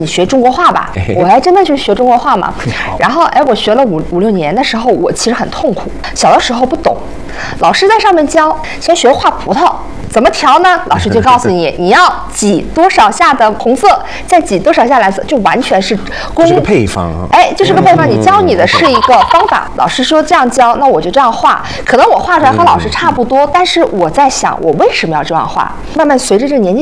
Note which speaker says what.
Speaker 1: 你学中国话吧，我还真的去学中国话嘛。然后我学了五六年的时候，我其实很痛苦。小的时候不懂，老师在上面教，先学画葡萄。怎么调呢？老师就告诉你，你要挤多少下的红色，再挤多少下蓝色，就完全是
Speaker 2: 这个配方啊。
Speaker 1: 就是个配方。你教你的是一个方法，老师说这样教，那我就这样画。可能我画出来和老师差不多，但是我在想，我为什么要这样画？慢慢随着这个年纪